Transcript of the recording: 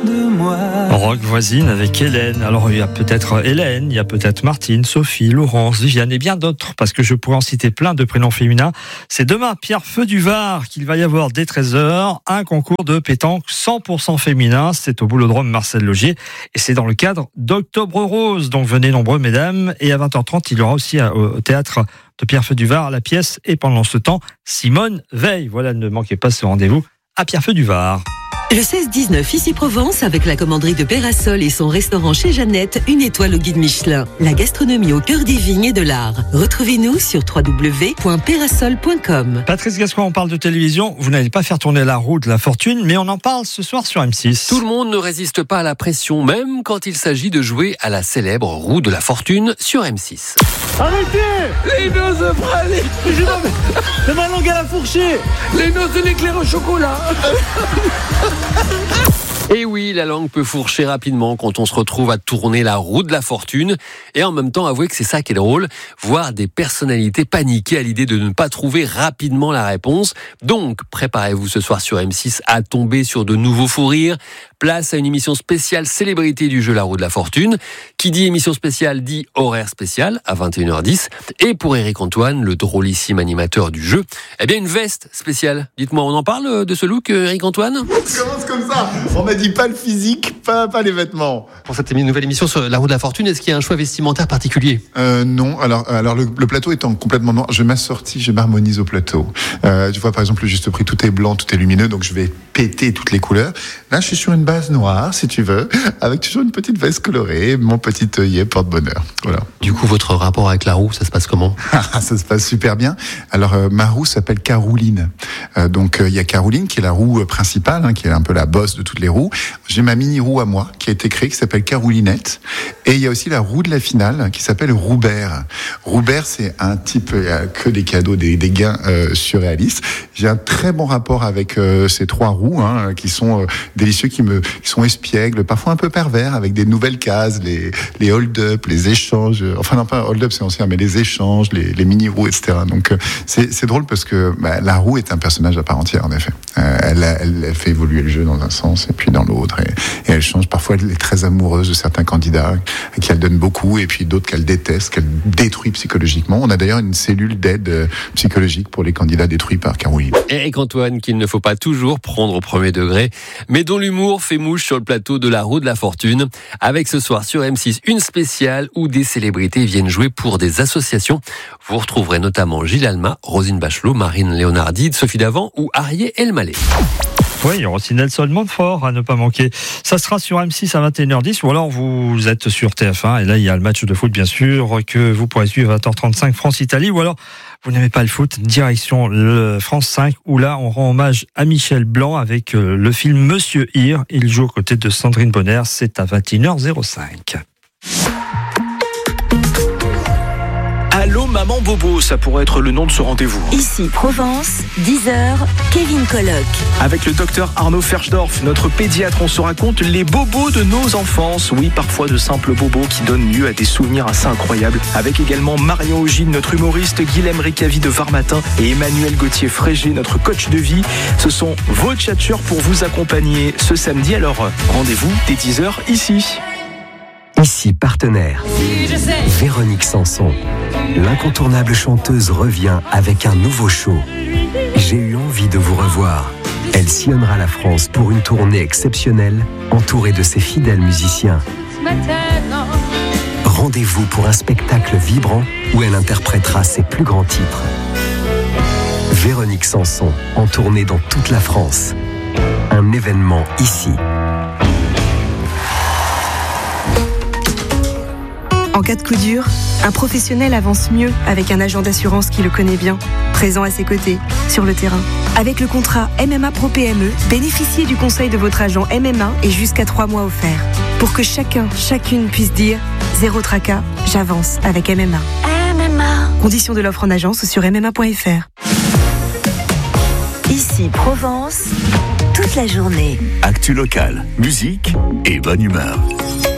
de moi. Rock voisine avec Hélène. Alors il y a peut-être Hélène, il y a peut-être Martine, Sophie, Laurence, Viviane et bien d'autres, parce que je pourrais en citer plein de prénoms féminins. C'est demain, Pierre Feu du Var, qu'il va y avoir dès 13h, un concours de pétanque 100% féminin. C'est au Boulodrome Marcel Logier et c'est dans le cadre d'Octobre Rose. Donc venez nombreux mesdames, et à 20h30 il y aura aussi au théâtre de Pierre Feu du Var la pièce, et pendant ce temps Simone Veil. Voilà, ne manquez pas ce rendez-vous à Pierre Feu du Var. Le 16-19 ici Provence avec la commanderie de Pérasol et son restaurant chez Jeannette, une étoile au guide Michelin. La gastronomie au cœur des vignes et de l'art. Retrouvez-nous sur www.perasol.com. Patrice Gascoigne, on parle de télévision. Vous n'allez pas faire tourner la roue de la fortune, mais on en parle ce soir sur M6. Tout le monde ne résiste pas à la pression, même quand il s'agit de jouer à la célèbre roue de la fortune sur M6. Arrêtez! Les noces de pralines! C'est ma langue à la fourchée! Les noces de l'éclair au chocolat! Et oui, la langue peut fourcher rapidement quand on se retrouve à tourner la roue de la fortune. Et en même temps, avouez que c'est ça qui est drôle, voir des personnalités paniquer à l'idée de ne pas trouver rapidement la réponse. Donc, préparez-vous ce soir sur M6 à tomber sur de nouveaux fous rires. Place à une émission spéciale célébrité du jeu La Roue de la Fortune. Qui dit émission spéciale dit horaire spécial à 21h10. Et pour Éric Antoine, le drôlissime animateur du jeu, eh bien une veste spéciale. Dites-moi, on en parle de ce look, Éric Antoine ? On commence comme ça. On m'a dit pas le physique, pas les vêtements. Pour cette nouvelle émission sur La Roue de la Fortune, est-ce qu'il y a un choix vestimentaire particulier ? Non. Alors le plateau étant complètement noir, je m'assortis, je m'harmonise au plateau. Tu vois, par exemple, le juste prix, tout est blanc, tout est lumineux, donc je vais péter toutes les couleurs. Là, je suis sur une base noire, si tu veux, avec toujours une petite veste colorée, mon petit œillet porte-bonheur. Voilà. Du coup, votre rapport avec la roue, ça se passe comment ? Ça se passe super bien. Alors, ma roue s'appelle Carouline. Donc, il y a Carouline, qui est la roue principale, qui est un peu la bosse de toutes les roues. J'ai ma mini-roue à moi, qui a été créée, qui s'appelle Caroulinette. Et il y a aussi la roue de la finale, qui s'appelle Roubert. Roubert, c'est un type, il n'y a que des cadeaux, des gains surréalistes. J'ai un très bon rapport avec ces trois roues, qui sont délicieux, qui sont espiègles, parfois un peu pervers, avec des nouvelles cases, les hold-up, les échanges. Enfin, non, pas hold-up, c'est ancien, mais les échanges, les mini-roues, etc. Donc, c'est drôle parce que la roue est un personnage à part entière, en effet. Elle fait évoluer le jeu dans un sens et puis dans l'autre. Et elle change. Parfois, elle est très amoureuse de certains candidats à qui elle donne beaucoup, et puis d'autres qu'elle déteste, qu'elle détruit psychologiquement. On a d'ailleurs une cellule d'aide psychologique pour les candidats détruits par Carouline. Éric Antoine, qu'il ne faut pas toujours prendre au premier degré, mais dont l'humour fait mouche sur le plateau de La Roue de la Fortune, avec ce soir sur M6 une spéciale où des célébrités viennent jouer pour des associations. Vous retrouverez notamment Gilles Alma, Roselyne Bachelot, Marine Léonardi, Sophie Davant ou Arié Elmaleh. Oui, il y aura aussi Nelson Montfort à ne pas manquer. Ça sera sur M6 à 21h10, ou alors vous êtes sur TF1 et là il y a le match de foot bien sûr que vous pourrez suivre à 20h35 France-Italie, ou alors vous n'aimez pas le foot, direction le France 5 où là on rend hommage à Michel Blanc avec le film Monsieur Hir. Il joue aux côtés de Sandrine Bonner, c'est à 21h05. Allô Maman Bobo, ça pourrait être le nom de ce rendez-vous. Ici Provence, 10h, Kevin Colloque. Avec le docteur Arnaud Ferchdorf, notre pédiatre, on se raconte les bobos de nos enfances. Oui, parfois de simples bobos qui donnent lieu à des souvenirs assez incroyables. Avec également Marion Ogine, notre humoriste, Guilhem Ricavi de Varmatin et Emmanuel Gauthier-Frégé, notre coach de vie. Ce sont vos tchatcheurs pour vous accompagner ce samedi. Alors, rendez-vous dès 10h ici. Ici partenaire, Véronique Sanson. L'incontournable chanteuse revient avec un nouveau show. J'ai eu envie de vous revoir. Elle sillonnera la France pour une tournée exceptionnelle, entourée de ses fidèles musiciens. Rendez-vous pour un spectacle vibrant où elle interprétera ses plus grands titres. Véronique Sanson, en tournée dans toute la France. Un événement ici. En cas de coup dur, un professionnel avance mieux avec un agent d'assurance qui le connaît bien, présent à ses côtés, sur le terrain. Avec le contrat MMA Pro PME, bénéficiez du conseil de votre agent MMA et jusqu'à 3 mois offerts. Pour que chacune puisse dire « Zéro tracas, j'avance avec MMA ». Conditions de l'offre en agence sur mma.fr. Ici Provence, toute la journée. Actu local, musique et bonne humeur.